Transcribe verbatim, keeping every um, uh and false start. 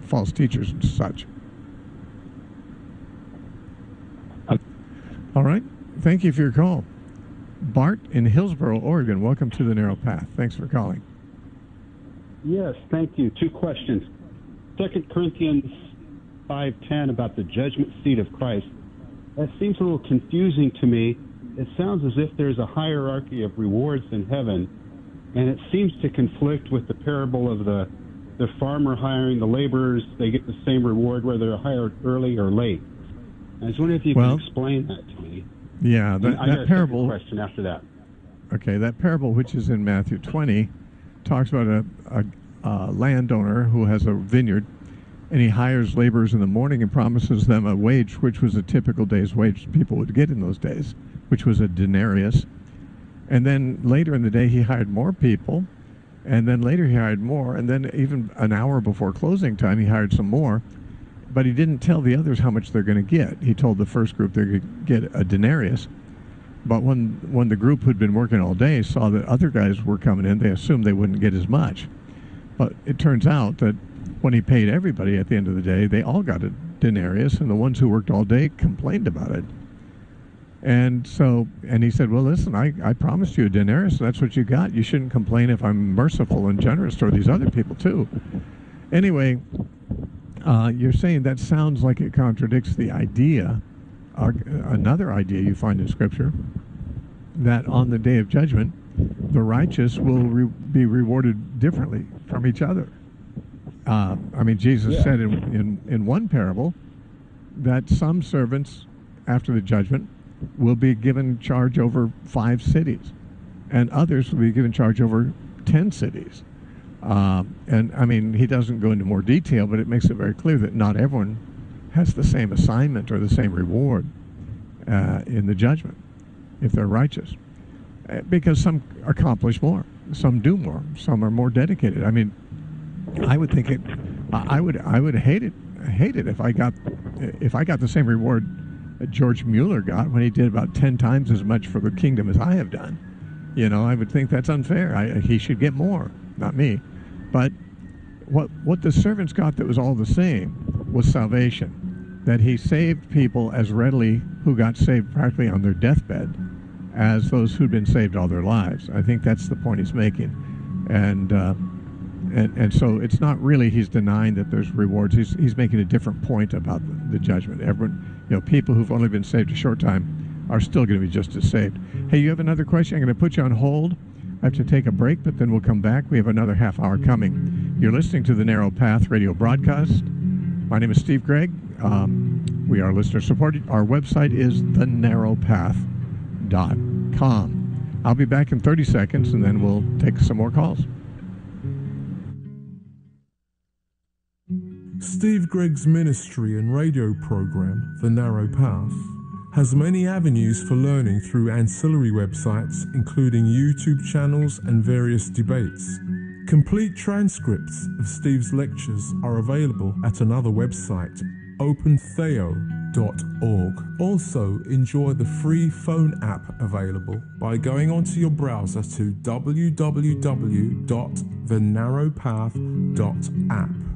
false teachers and such. All right. Thank you for your call. Bart in Hillsboro, Oregon, welcome to the Narrow Path. Thanks for calling. Yes, thank you. Two questions. Second Corinthians five ten about the judgment seat of Christ. That seems a little confusing to me. It sounds as if there's a hierarchy of rewards in heaven, and it seems to conflict with the parable of the, the farmer hiring the laborers. They get the same reward whether they're hired early or late. I was wondering if you well, could explain that to me. Yeah, that, I that got a parable. Question after that. Okay, that parable, which is in Matthew twenty, talks about a, a, a landowner who has a vineyard, and he hires laborers in the morning and promises them a wage, which was a typical day's wage people would get in those days, which was a denarius. And then later in the day, he hired more people, and then later he hired more, and then even an hour before closing time, he hired some more. But he didn't tell the others how much they're going to get. He told the first group they're going to get a denarius. But when when the group who'd been working all day saw that other guys were coming in, they assumed they wouldn't get as much. But it turns out that when he paid everybody at the end of the day, they all got a denarius, and the ones who worked all day complained about it. And so, and he said, well, listen, I, I promised you a denarius, and that's what you got. You shouldn't complain if I'm merciful and generous toward these other people, too. Anyway, Uh, you're saying that sounds like it contradicts the idea, uh, another idea you find in Scripture, that on the day of judgment, the righteous will re be rewarded differently from each other. Uh, I mean, Jesus yeah. said in, in, in one parable that some servants, after the judgment, will be given charge over five cities, and others will be given charge over ten cities. Uh, and I mean, he doesn't go into more detail, but it makes it very clear that not everyone has the same assignment or the same reward uh, in the judgment if they're righteous, uh, because some accomplish more, some do more, some are more dedicated. I mean, I would think it, I would, I would hate it, hate it if I got, if I got the same reward that George Mueller got when he did about ten times as much for the kingdom as I have done. You know, I would think that's unfair. I, he should get more, not me. But what what the servants got that was all the same was salvation, that he saved people as readily who got saved practically on their deathbed as those who'd been saved all their lives. I think that's the point he's making. And uh, and, and so it's not really he's denying that there's rewards. He's, he's making a different point about the, the judgment. Everyone, you know, people who've only been saved a short time are still going to be just as saved. Hey, you have another question? I'm going to put you on hold. I have to take a break, but then we'll come back. We have another half hour coming. You're listening to the Narrow Path radio broadcast. My name is Steve Gregg. Um, we are listener supported. Our website is the narrow path dot com. I'll be back in thirty seconds, and then we'll take some more calls. Steve Gregg's ministry and radio program, The Narrow Path, has many avenues for learning through ancillary websites, including YouTube channels and various debates. Complete transcripts of Steve's lectures are available at another website, open theo dot org. Also, enjoy the free phone app available by going onto your browser to w w w dot the narrow path dot app.